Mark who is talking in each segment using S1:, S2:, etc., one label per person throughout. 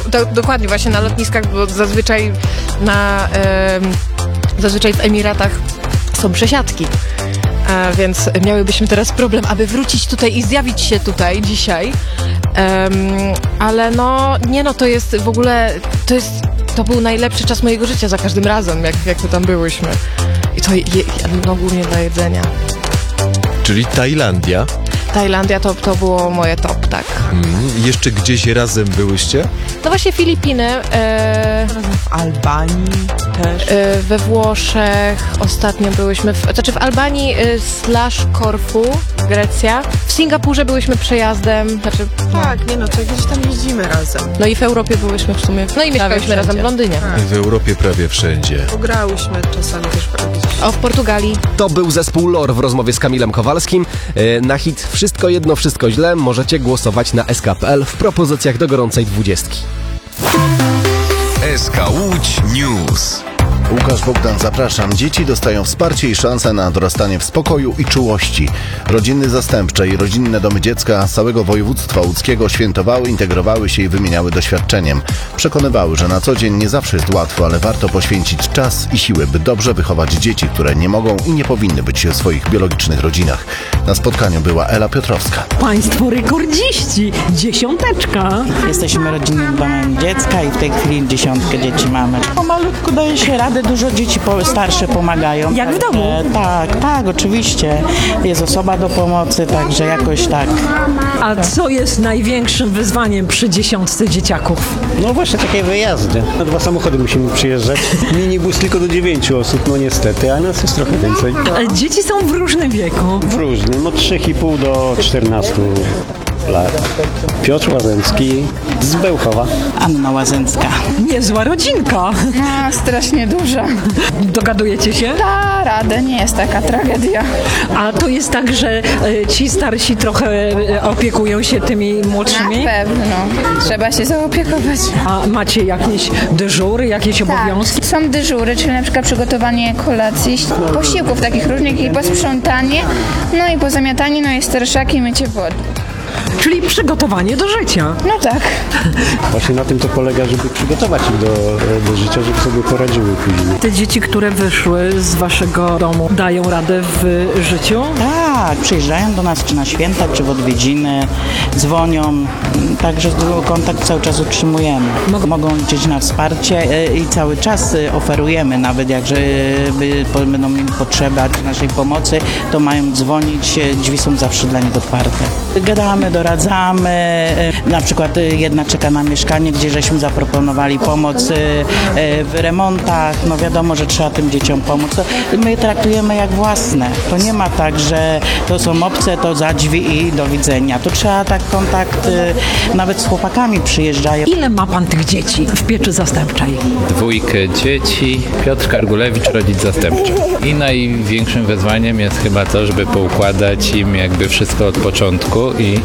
S1: Dokładnie, właśnie na lotniskach, bo zazwyczaj w Emiratach są przesiadki. Więc miałybyśmy teraz problem, aby wrócić tutaj i zjawić się tutaj dzisiaj. Ale to jest w ogóle, to był najlepszy czas mojego życia za każdym razem, jak my tam byłyśmy. I to głównie dla jedzenia.
S2: Czyli Tajlandia?
S1: Tajlandia to było moje top, tak.
S2: Jeszcze gdzieś razem byłyście?
S1: No właśnie Filipiny.
S3: W Albanii też.
S1: We Włoszech ostatnio byłyśmy, w Albanii / Korfu, Grecja. W Singapurze byłyśmy przejazdem.
S3: Tak, co gdzieś tam jeździmy razem.
S1: No i w Europie byłyśmy w sumie. No i mieszkałyśmy razem w Londynie.
S2: I w Europie prawie wszędzie.
S3: Pograłyśmy czasami też prawie gdzieś.
S1: O, w Portugalii.
S4: To był zespół Lor w rozmowie z Kamilem Kowalskim. Na hit Wszystko jedno, wszystko źle możecie głosować na SK.pl w propozycjach do gorącej 20.
S5: SK Łódź News.
S6: Łukasz Bogdan, zapraszam. Dzieci dostają wsparcie i szansę na dorastanie w spokoju i czułości. Rodziny zastępcze i rodzinne domy dziecka z całego województwa łódzkiego świętowały, integrowały się i wymieniały doświadczeniem. Przekonywały, że na co dzień nie zawsze jest łatwo, ale warto poświęcić czas i siły, by dobrze wychować dzieci, które nie mogą i nie powinny być w swoich biologicznych rodzinach. Na spotkaniu była Ela Piotrowska.
S7: Państwo rekordziści! 10.
S8: Jesteśmy rodzinnym domem dziecka i w tej chwili 10 dzieci mamy. Pomalutku daje się radę, dużo dzieci starsze pomagają.
S7: Jak w domu?
S8: Tak, oczywiście. Jest osoba do pomocy, także jakoś tak.
S7: A co jest największym wyzwaniem przy 10 dzieciaków?
S9: No właśnie takie wyjazdy. Na 2 samochody musimy przyjeżdżać. Minibus tylko do 9 osób, no niestety, a nas jest trochę więcej.
S7: Dzieci są w różnym wieku.
S9: W różnym, od 3,5 do 14 lat. Piotr Łazęcki z Bełchowa.
S8: Anna Łazęcka.
S7: Niezła rodzinka.
S10: Strasznie duża.
S7: Dogadujecie się?
S10: Da radę, nie jest taka tragedia.
S7: A to jest tak, że ci starsi trochę opiekują się tymi młodszymi?
S10: Na pewno. Trzeba się zaopiekować.
S7: A macie jakieś dyżury, jakieś obowiązki?
S10: Są dyżury, czyli na przykład przygotowanie kolacji, posiłków takich różnych i posprzątanie, no i pozamiatanie, no i starszaki i mycie wody.
S7: Czyli przygotowanie do życia.
S10: No tak.
S9: Właśnie na tym to polega, żeby przygotować ich do życia, żeby sobie poradziły później.
S7: Te dzieci, które wyszły z waszego domu, dają radę w życiu?
S8: Tak, przyjeżdżają do nas czy na święta, czy w odwiedziny, dzwonią, także kontakt cały czas utrzymujemy. Mogą liczyć na wsparcie i cały czas oferujemy, nawet jak będą mieli potrzebę naszej pomocy, to mają dzwonić, drzwi są zawsze dla nich otwarte. Gadamy, doradzamy, na przykład jedna czeka na mieszkanie, gdzie żeśmy zaproponowali pomoc w remontach, no wiadomo, że trzeba tym dzieciom pomóc. My je traktujemy jak własne, to nie ma tak, że to są obce, to za drzwi i do widzenia. Tu trzeba tak kontakt, nawet z chłopakami przyjeżdżają.
S7: Ile ma pan tych dzieci w pieczy zastępczej?
S11: 2 dzieci, Piotr Kargulewicz, rodzic zastępczy. I największym wyzwaniem jest chyba to, żeby poukładać im jakby wszystko od początku i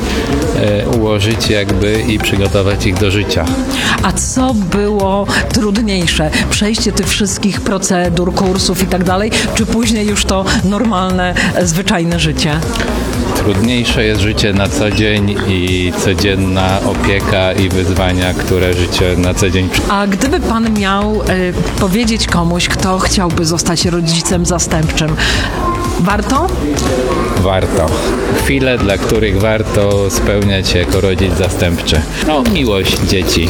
S11: ułożyć jakby i przygotować ich do życia.
S7: A co było trudniejsze? Przejście tych wszystkich procedur, kursów i tak dalej, czy później już to normalne, zwyczajne życie?
S11: Trudniejsze jest życie na co dzień i codzienna opieka i wyzwania, które życie na co dzień.
S7: A gdyby pan miał powiedzieć komuś, kto chciałby zostać rodzicem zastępczym, warto?
S11: Warto. Chwile, dla których warto spełniać się jako rodzic zastępczy. No, miłość dzieci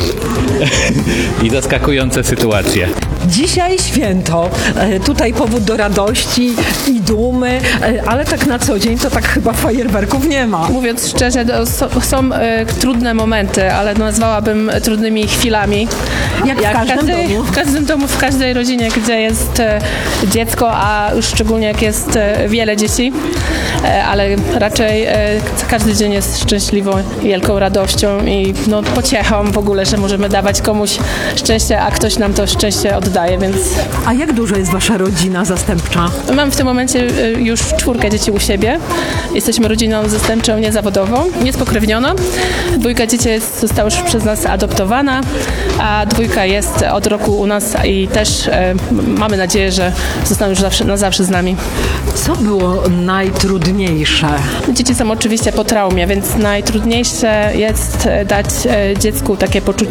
S11: i zaskakujące sytuacje.
S7: Dzisiaj święto, tutaj powód do radości i dumy, ale tak na co dzień to tak chyba fajerwerków nie ma.
S12: Mówiąc szczerze, są trudne momenty, ale nazwałabym trudnymi chwilami.
S7: Jak w każdym domu.
S12: W każdym domu, w każdej rodzinie, gdzie jest dziecko, a już szczególnie jak jest wiele dzieci, ale raczej każdy dzień jest szczęśliwą, wielką radością i pociechą w ogóle, że możemy dawać komuś szczęście, a ktoś nam to szczęście oddaje, więc...
S7: A jak duża jest wasza rodzina zastępcza?
S12: Mam w tym momencie już 4 dzieci u siebie. Jesteśmy rodziną zastępczą niezawodową, niespokrewnioną. 2 dzieci została już przez nas adoptowana, a 2 jest od roku u nas i też mamy nadzieję, że zostaną już na zawsze z nami.
S7: Co było najtrudniejsze?
S12: Dzieci są oczywiście po traumie, więc najtrudniejsze jest dać dziecku takie poczucie